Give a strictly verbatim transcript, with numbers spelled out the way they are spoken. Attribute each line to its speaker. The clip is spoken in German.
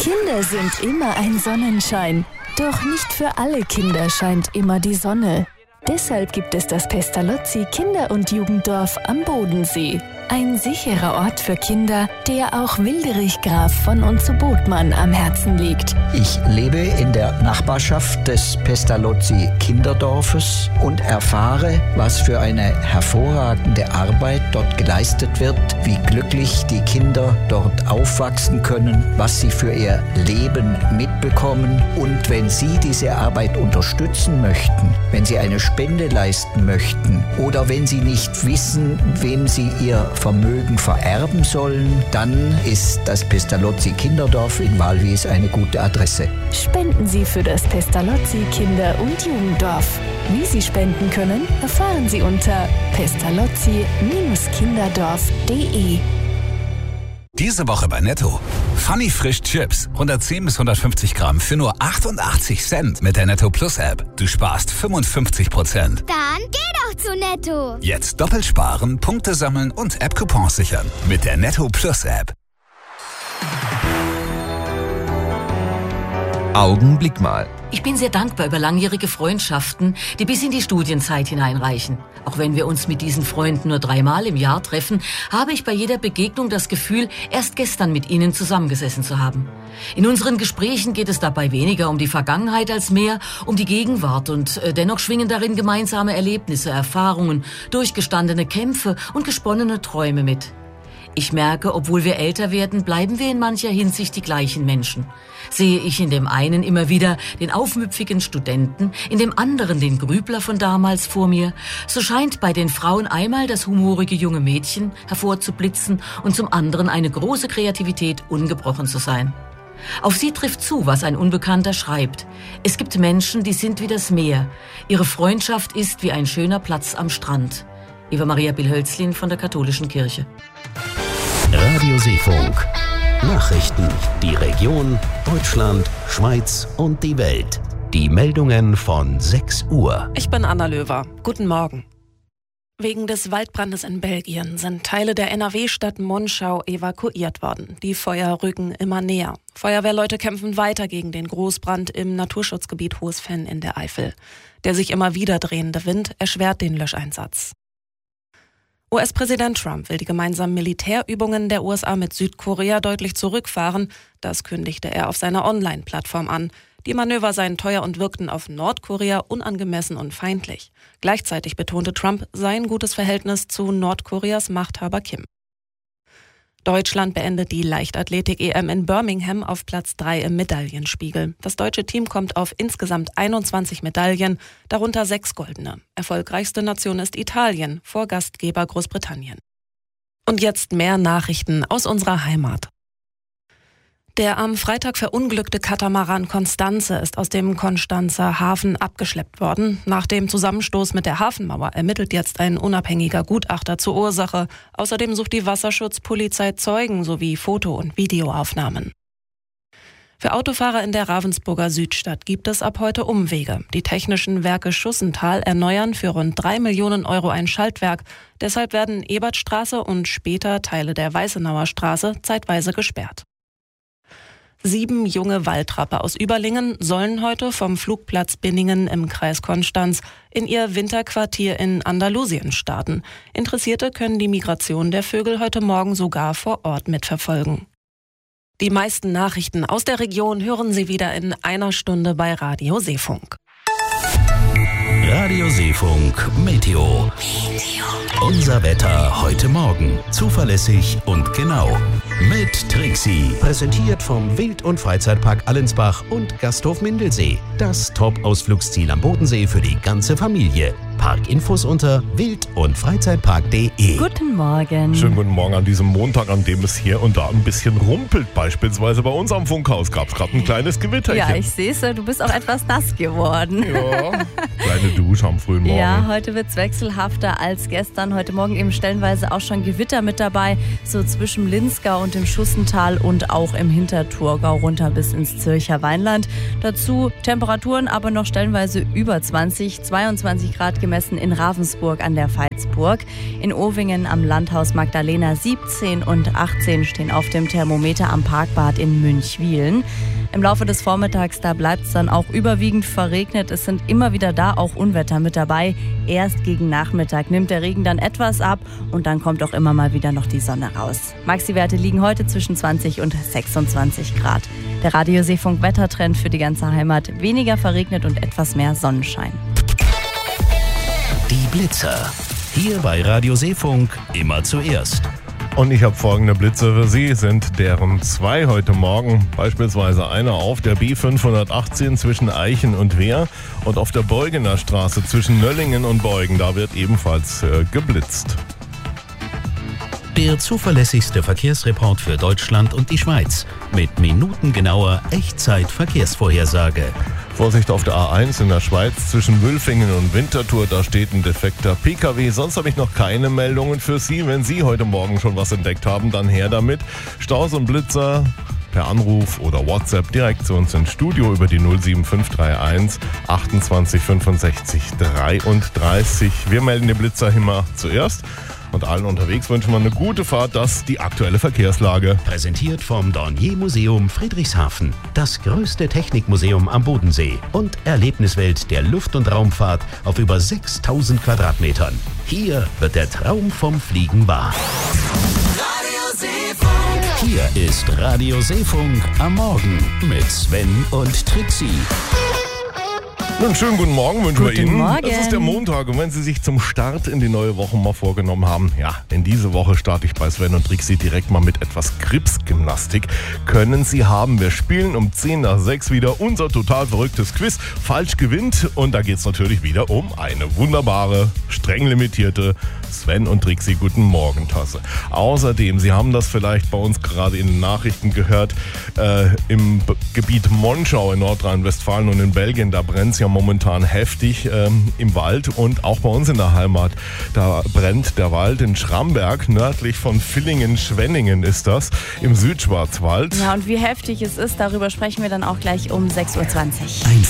Speaker 1: Kinder sind immer ein Sonnenschein. Doch nicht für alle Kinder scheint immer die Sonne. Deshalb gibt es das Pestalozzi Kinder- und Jugenddorf am Bodensee. Ein sicherer Ort für Kinder, der auch Wilderich Graf von und zu Botmann am Herzen liegt.
Speaker 2: Ich lebe in der Nachbarschaft des Pestalozzi Kinderdorfes und erfahre, was für eine hervorragende Arbeit dort geleistet wird, wie glücklich die Kinder dort aufwachsen können, was sie für ihr Leben mitbekommen. Und wenn Sie diese Arbeit unterstützen möchten, wenn Sie eine Spende leisten möchten oder wenn Sie nicht wissen, wem Sie Ihr Vermögen vererben sollen, dann ist das Pestalozzi Kinderdorf in Walwies eine gute Adresse.
Speaker 1: Spenden Sie für das Pestalozzi Kinder- und Jugenddorf. Wie Sie spenden können, erfahren Sie unter pestalozzi kinderdorf punkt de.
Speaker 3: Diese Woche bei Netto. Funny Frisch Chips. hundertzehn bis hundertfünfzig Gramm für nur achtundachtzig Cent mit der Netto Plus App. Du sparst fünfundfünfzig Prozent.
Speaker 4: Dann geh doch zu Netto.
Speaker 3: Jetzt doppelt sparen, Punkte sammeln und App-Coupons sichern. Mit der Netto Plus App.
Speaker 5: Augenblick mal.
Speaker 6: Ich bin sehr dankbar über langjährige Freundschaften, die bis in die Studienzeit hineinreichen. Auch wenn wir uns mit diesen Freunden nur dreimal im Jahr treffen, habe ich bei jeder Begegnung das Gefühl, erst gestern mit ihnen zusammengesessen zu haben. In unseren Gesprächen geht es dabei weniger um die Vergangenheit als mehr um die Gegenwart und äh, dennoch schwingen darin gemeinsame Erlebnisse, Erfahrungen, durchgestandene Kämpfe und gesponnene Träume mit. Ich merke, obwohl wir älter werden, bleiben wir in mancher Hinsicht die gleichen Menschen. Sehe ich in dem einen immer wieder den aufmüpfigen Studenten, in dem anderen den Grübler von damals vor mir, so scheint bei den Frauen einmal das humorige junge Mädchen hervorzublitzen und zum anderen eine große Kreativität ungebrochen zu sein. Auf sie trifft zu, was ein Unbekannter schreibt. Es gibt Menschen, die sind wie das Meer. Ihre Freundschaft ist wie ein schöner Platz am Strand. Eva Maria Bilhölzlin von der Katholischen Kirche.
Speaker 7: Radio Seefunk. Nachrichten, die Region, Deutschland, Schweiz und die Welt. Die Meldungen von sechs Uhr.
Speaker 8: Ich bin Anna Löwer. Guten Morgen. Wegen des Waldbrandes in Belgien sind Teile der N R W-Stadt Monschau evakuiert worden. Die Feuer rücken immer näher. Feuerwehrleute kämpfen weiter gegen den Großbrand im Naturschutzgebiet Hohes Venn in der Eifel. Der sich immer wieder drehende Wind erschwert den Löscheinsatz. U S-Präsident Trump will die gemeinsamen Militärübungen der U S A mit Südkorea deutlich zurückfahren. Das kündigte er auf seiner Online-Plattform an. Die Manöver seien teuer und wirkten auf Nordkorea unangemessen und feindlich. Gleichzeitig betonte Trump sein gutes Verhältnis zu Nordkoreas Machthaber Kim. Deutschland beendet die Leichtathletik-E M in Birmingham auf Platz drei im Medaillenspiegel. Das deutsche Team kommt auf insgesamt einundzwanzig Medaillen, darunter sechs goldene. Erfolgreichste Nation ist Italien, vor Gastgeber Großbritannien. Und jetzt mehr Nachrichten aus unserer Heimat. Der am Freitag verunglückte Katamaran Constanze ist aus dem Konstanzer Hafen abgeschleppt worden. Nach dem Zusammenstoß mit der Hafenmauer ermittelt jetzt ein unabhängiger Gutachter zur Ursache. Außerdem sucht die Wasserschutzpolizei Zeugen sowie Foto- und Videoaufnahmen. Für Autofahrer in der Ravensburger Südstadt gibt es ab heute Umwege. Die Technischen Werke Schussenthal erneuern für rund drei Millionen Euro ein Schaltwerk. Deshalb werden Ebertstraße und später Teile der Weißenauer Straße zeitweise gesperrt. Sieben junge Waldrapper aus Überlingen sollen heute vom Flugplatz Binningen im Kreis Konstanz in ihr Winterquartier in Andalusien starten. Interessierte können die Migration der Vögel heute Morgen sogar vor Ort mitverfolgen. Die meisten Nachrichten aus der Region hören Sie wieder in einer Stunde bei Radio Seefunk.
Speaker 7: Radio Seefunk Meteo. Unser Wetter heute Morgen. Zuverlässig und genau. Mit Trixie. Präsentiert vom Wild- und Freizeitpark Allensbach und Gasthof Mindelsee. Das Top-Ausflugsziel am Bodensee für die ganze Familie. Parkinfos unter wild- und freizeitpark punkt de.
Speaker 1: Guten Morgen.
Speaker 9: Schönen guten Morgen an diesem Montag, an dem es hier und da ein bisschen rumpelt. Beispielsweise bei uns am Funkhaus gab es gerade ein kleines Gewitterchen.
Speaker 10: Ja, ich sehe es, du bist auch etwas nass geworden.
Speaker 9: Ja, kleine Dusche am frühen Morgen.
Speaker 10: Ja, heute wird es wechselhafter als gestern. Heute Morgen eben stellenweise auch schon Gewitter mit dabei, so zwischen Linzgau und dem Schussental und auch im Hinterthurgau runter bis ins Zürcher Weinland. Dazu Temperaturen aber noch stellenweise über zwanzig, zweiundzwanzig Grad gemessen gemessen in Ravensburg an der Veitsburg. In Ovingen am Landhaus Magdalena siebzehn und achtzehn stehen auf dem Thermometer am Parkbad in Münchwilen. Im Laufe des Vormittags, da bleibt es dann auch überwiegend verregnet. Es sind immer wieder da auch Unwetter mit dabei. Erst gegen Nachmittag nimmt der Regen dann etwas ab und dann kommt auch immer mal wieder noch die Sonne raus. Maxi-Werte liegen heute zwischen zwanzig und sechsundzwanzig Grad. Der Radio Seefunk Wettertrend für die ganze Heimat. Weniger verregnet und etwas mehr Sonnenschein.
Speaker 7: Die Blitzer. Hier bei Radio Seefunk immer zuerst.
Speaker 9: Und ich habe folgende Blitze für Sie, sind deren zwei heute Morgen. Beispielsweise einer auf der B fünfhundertachtzehn zwischen Eichen und Wehr und auf der Beugener Straße zwischen Nöllingen und Beugen. Da wird ebenfalls äh, geblitzt.
Speaker 7: Der zuverlässigste Verkehrsreport für Deutschland und die Schweiz mit minutengenauer Echtzeit-Verkehrsvorhersage.
Speaker 9: Vorsicht auf der A eins in der Schweiz zwischen Wülfingen und Winterthur, da steht ein defekter P K W. Sonst habe ich noch keine Meldungen für Sie. Wenn Sie heute Morgen schon was entdeckt haben, dann her damit. Staus und Blitzer per Anruf oder WhatsApp direkt zu uns ins Studio über die null sieben fünf drei eins achtundzwanzig fünfundsechzig dreiunddreißig. Wir melden die Blitzer immer zuerst. Und allen unterwegs wünschen wir eine gute Fahrt, das ist die aktuelle Verkehrslage.
Speaker 7: Präsentiert vom Dornier Museum Friedrichshafen, das größte Technikmuseum am Bodensee und Erlebniswelt der Luft- und Raumfahrt auf über sechstausend Quadratmetern. Hier wird der Traum vom Fliegen wahr.
Speaker 5: Radio Seefunk.
Speaker 7: Hier ist Radio Seefunk am Morgen mit Sven und Trixie.
Speaker 9: Einen schönen guten Morgen wünschen wir Ihnen.
Speaker 10: Morgen.
Speaker 9: Es ist der Montag und wenn Sie sich zum Start in die neue Woche mal vorgenommen haben, ja, in diese Woche starte ich bei Sven und Trixie direkt mal mit etwas Krebsgymnastik. Können Sie haben. Wir spielen um zehn nach sechs wieder unser total verrücktes Quiz. Falsch gewinnt und da geht es natürlich wieder um eine wunderbare, streng limitierte Sven und Trixie Guten Morgen Tasse. Außerdem, Sie haben das vielleicht bei uns gerade in den Nachrichten gehört, äh, im B- Gebiet Monschau in Nordrhein-Westfalen und in Belgien, da brennt es ja momentan heftig ähm, im Wald und auch bei uns in der Heimat. Da brennt der Wald in Schramberg, nördlich von Villingen-Schwenningen ist das, im Südschwarzwald.
Speaker 10: Ja, und wie heftig es ist, darüber sprechen wir dann auch gleich um sechs Uhr zwanzig.
Speaker 7: Ein